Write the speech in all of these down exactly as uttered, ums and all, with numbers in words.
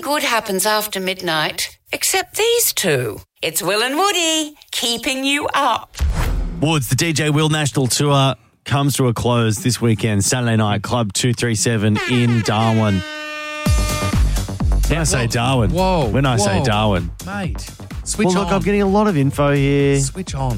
good happens after midnight, except these two. It's Will and Woody, keeping you up. Woods, the D J Will National Tour comes to a close this weekend, Saturday night, Club two thirty-seven in Darwin. When I say Darwin, Whoa. when I whoa, say Darwin. Mate, switch Well, on. look, I'm getting a lot of info here. Switch on.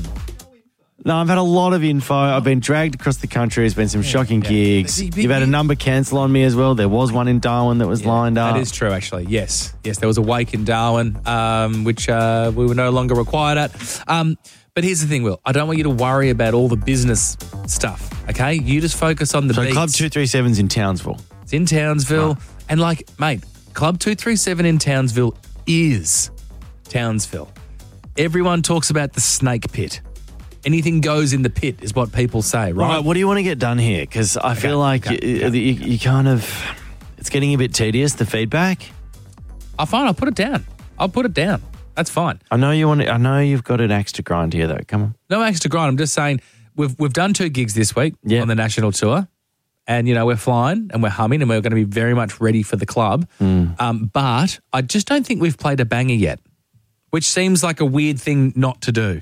No, I've had a lot of info. I've been dragged across the country. There's been some shocking yeah. gigs. Big- big- You've had a number cancel on me as well. There was one in Darwin that was Yeah, lined up. That is true, actually. Yes. Yes, there was a wake in Darwin, um, which uh, we were no longer required at. Um, but here's the thing, Will. I don't want you to worry about all the business stuff, okay? You just focus on the So beats. Club two thirty-seven's in Townsville. It's in Townsville. And, like, mate, Club two thirty-seven in Townsville is Townsville. Everyone talks about the snake pit. Anything goes in the pit is what people say, right? Right, what do you want to get done here? Because I feel like okay, you, okay. you, you kind of, it's getting a bit tedious, the feedback. Oh, fine, I'll put it down. I'll put it down. That's fine. I know you want. To, I know you've got an axe to grind here, though. Come on. No axe to grind. I'm just saying we've we've done two gigs this week Yeah. on the national tour, and you know we're flying and we're humming and we're going to be very much ready for the club. Mm. Um, but I just don't think we've played a banger yet, which seems like a weird thing not to do.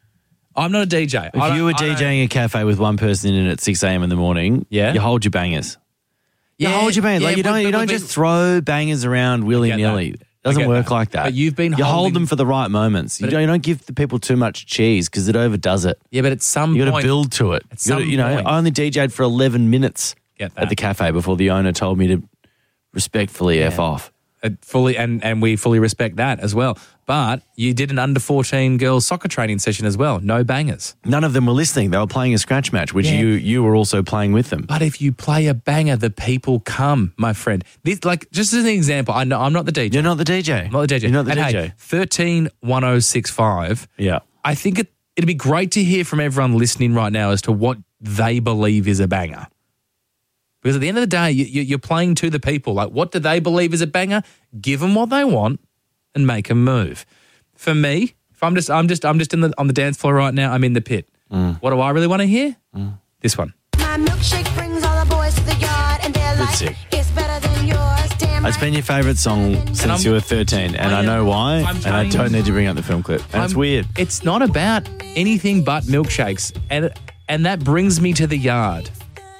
I'm not a D J. If you were DJing a cafe with one person in it at six a.m. in the morning, Yeah. you hold your bangers. You Yeah, hold your bangers. yeah, like you but- don't. You but don't we've just throw bangers around willy nilly. that. It doesn't I get work that. like that. But you've been you hold holding- them for the right moments. You But don't, it- you don't give the people too much cheese because it overdoes it. Yeah, but at some You got to point, build to it. At You, gotta, some you know, point- I only D J'd for eleven minutes Get that. at the cafe before the owner told me to respectfully f off. Uh, fully, and, and we fully respect that as well. But you did an under fourteen girls soccer training session as well. No bangers. None of them were listening. They were playing a scratch match, which Yeah. you you were also playing with them. But if you play a banger, the people come, my friend. This, like, just as an example, I know I'm not the D J. You're not the D J. I'm not the D J. You're not the and D J. Hey, thirteen one oh six five. Yeah. I think it, it'd be great to hear from everyone listening right now as to what they believe is a banger. Because at the end of the day, you, you, you're playing to the people. Like, what do they believe is a banger? Give them what they want and make them move. For me, if I'm just, I'm just, I'm just in the on the dance floor right now. I'm in the pit. Mm. What do I really want to hear? This one. My milkshake brings all the boys to the yard, and they're like, sick. it's better than yours. Damn It's right. been your favourite song since I'm- you were thirteen, and I know why, I'm and I telling don't you. need to bring up the film clip. And it's I'm- weird. It's not about anything but milkshakes, and and that brings me to the yard.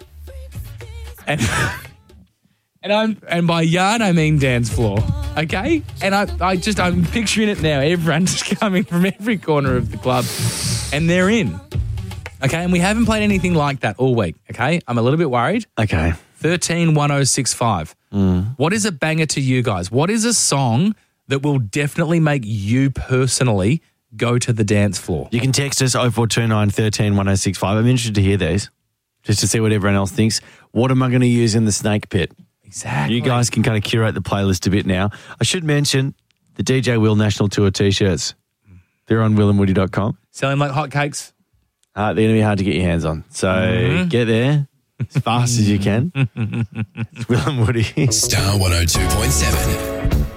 And and I'm and by yard I mean dance floor, okay? And I I just I'm picturing it now. Everyone's just coming from every corner of the club, and they're in. Okay, and we haven't played anything like that all week. Okay, I'm a little bit worried. Okay. thirteen one oh six five. What is a banger to you guys? What is a song that will definitely make you personally go to the dance floor? You can text us oh four two nine, one three, one oh six five. I'm interested to hear these, just to see what everyone else thinks. What am I going to use in the snake pit? Exactly. You guys can kind of curate the playlist a bit now. I should mention the D J Will National Tour t-shirts. They're on will and woody dot com. selling like hotcakes. Uh, they're going to be hard to get your hands on. So Mm-hmm. get there as fast as you can. It's Will and Woody. Star one oh two point seven.